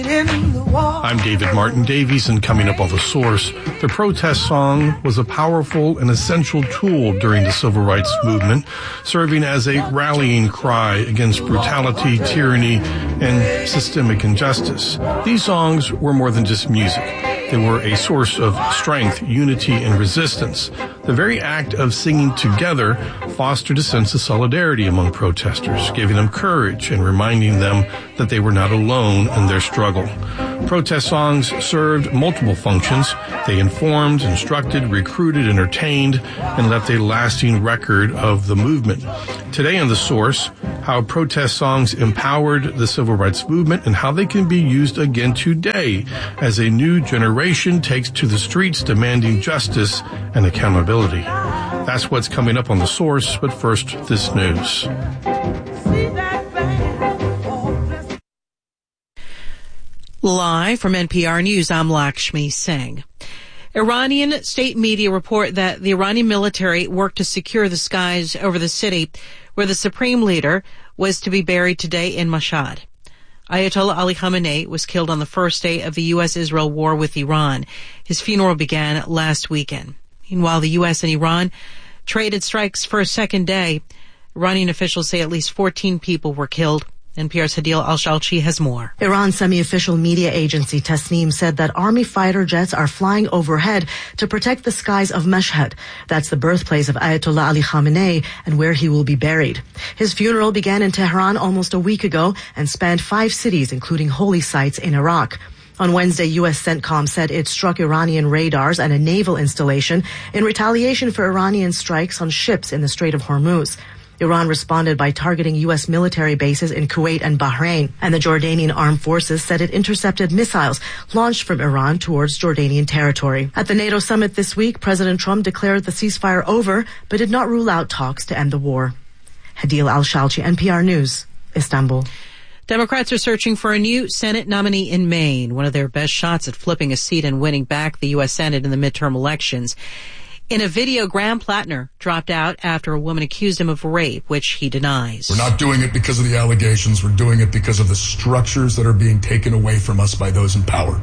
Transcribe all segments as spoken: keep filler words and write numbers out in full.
I'm David Martin Davies, and coming up on The Source, the protest song was a powerful and essential tool during the civil rights movement, serving as a rallying cry against brutality, tyranny, and systemic injustice. These songs were more than just music. They were a source of strength, unity, and resistance. The very act of singing together fostered a sense of solidarity among protesters, giving them courage and reminding them that they were not alone in their struggle. Protest songs served multiple functions. They informed, instructed, recruited, entertained, and left a lasting record of the movement. Today on The Source, how protest songs empowered the civil rights movement and how they can be used again today as a new generation takes to the streets demanding justice and accountability. That's what's coming up on The Source, but first, this news. Live from N P R News, I'm Lakshmi Singh. Iranian state media report that the Iranian military worked to secure the skies over the city where the supreme leader was to be buried today in Mashhad. Ayatollah Ali Khamenei was killed on the first day of the U S Israel war with Iran. His funeral began last weekend. Meanwhile, the U S and Iran traded strikes for a second day. Iranian officials say at least fourteen people were killed. N P R's Hadil Al-Shalchi has more. Iran's semi-official media agency Tasnim said that army fighter jets are flying overhead to protect the skies of Mashhad. That's the birthplace of Ayatollah Ali Khamenei and where he will be buried. His funeral began in Tehran almost a week ago and spanned five cities, including holy sites in Iraq. On Wednesday, U S CENTCOM said it struck Iranian radars and a naval installation in retaliation for Iranian strikes on ships in the Strait of Hormuz. Iran responded by targeting U S military bases in Kuwait and Bahrain, and the Jordanian armed forces said it intercepted missiles launched from Iran towards Jordanian territory. At the NATO summit this week, President Trump declared the ceasefire over, but did not rule out talks to end the war. Hadil Al-Shalchi, N P R News, Istanbul. Democrats are searching for a new Senate nominee in Maine, one of their best shots at flipping a seat and winning back the U S Senate in the midterm elections. In a video, Graham Plattner dropped out after a woman accused him of rape, which he denies. We're not doing it because of the allegations. We're doing it because of the structures that are being taken away from us by those in power.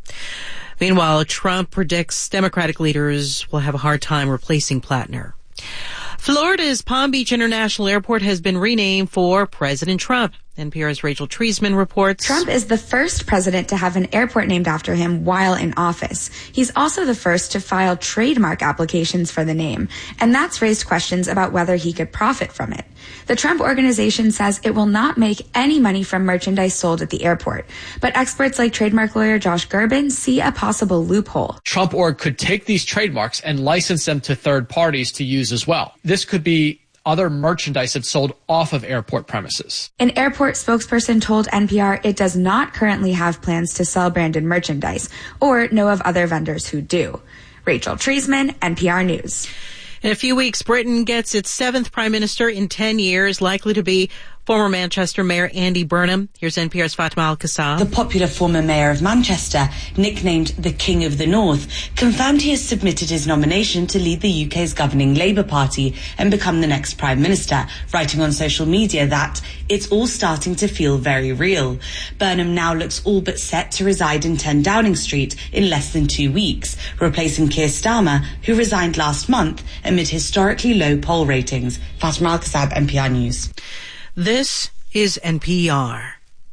Meanwhile, Trump predicts Democratic leaders will have a hard time replacing Plattner. Florida's Palm Beach International Airport has been renamed for President Trump. N P R's Rachel Treisman reports. Trump is the first president to have an airport named after him while in office. He's also the first to file trademark applications for the name, and that's raised questions about whether he could profit from it. The Trump Organization says it will not make any money from merchandise sold at the airport, but experts like trademark lawyer Josh Gerben see a possible loophole. Trump Org could take these trademarks and license them to third parties to use as well. This could be other merchandise that's sold off of airport premises. An airport spokesperson told N P R it does not currently have plans to sell branded merchandise or know of other vendors who do. Rachel Treisman, N P R News. In a few weeks, Britain gets its seventh prime minister in ten years, likely to be former Manchester Mayor Andy Burnham. Here's N P R's Fatma Al-Qassam. The popular former mayor of Manchester, nicknamed the King of the North, confirmed he has submitted his nomination to lead the U K's governing Labour Party and become the next Prime Minister, writing on social media that it's all starting to feel very real. Burnham now looks all but set to reside in ten Downing Street in less than two weeks, replacing Keir Starmer, who resigned last month amid historically low poll ratings. Fatma Al-Qassam, N P R News. This is N P R.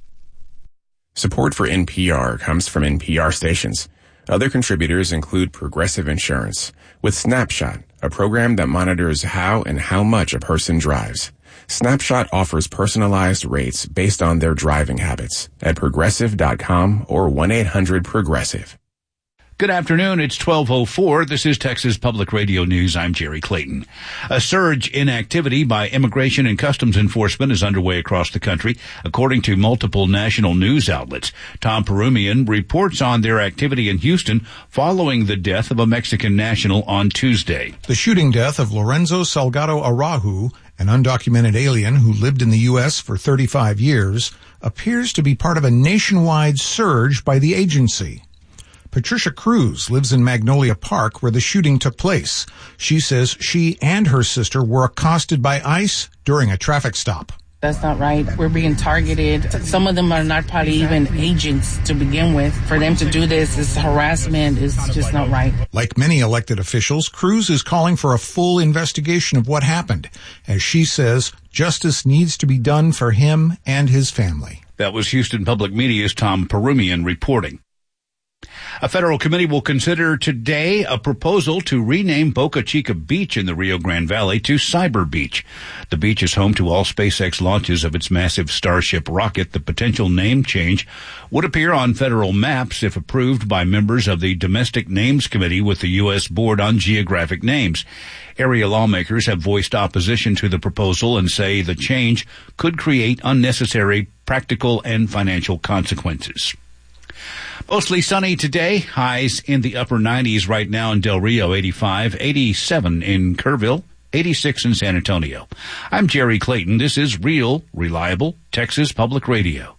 Support for N P R comes from N P R stations. Other contributors include Progressive Insurance, with Snapshot, a program that monitors how and how much a person drives. Snapshot offers personalized rates based on their driving habits at progressive dot com or one eight hundred progressive. Good afternoon. It's twelve oh four. This is Texas Public Radio News. I'm Jerry Clayton. A surge in activity by Immigration and Customs Enforcement is underway across the country, according to multiple national news outlets. Tom Perumian reports on their activity in Houston following the death of a Mexican national on Tuesday. The shooting death of Lorenzo Salgado Araujo, an undocumented alien who lived in the U S for thirty-five years, appears to be part of a nationwide surge by the agency. Patricia Cruz lives in Magnolia Park where the shooting took place. She says she and her sister were accosted by ICE during a traffic stop. That's not right. We're being targeted. Some of them are not probably even agents to begin with. For them to do this is harassment. It's just not right. Like many elected officials, Cruz is calling for a full investigation of what happened. As she says, justice needs to be done for him and his family. That was Houston Public Media's Tom Perumian reporting. A federal committee will consider today a proposal to rename Boca Chica Beach in the Rio Grande Valley to Cyber Beach. The beach is home to all SpaceX launches of its massive Starship rocket. The potential name change would appear on federal maps if approved by members of the Domestic Names Committee with the U S Board on Geographic Names. Area lawmakers have voiced opposition to the proposal and say the change could create unnecessary practical and financial consequences. Mostly sunny today. Highs in the upper nineties right now in Del Rio, eighty-five, eighty-seven in Kerrville, eighty-six in San Antonio. I'm Jerry Clayton. This is Real, Reliable Texas Public Radio.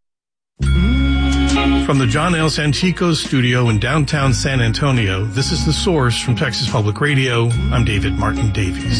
From the John L. Santikos studio in downtown San Antonio, this is The Source from Texas Public Radio. I'm David Martin Davies.